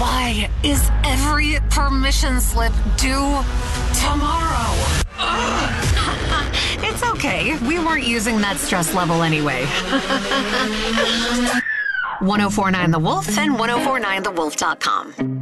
Why is every permission slip due tomorrow? It's okay. We weren't using that stress level anyway. 1049 The Wolf and 1049thewolf.com.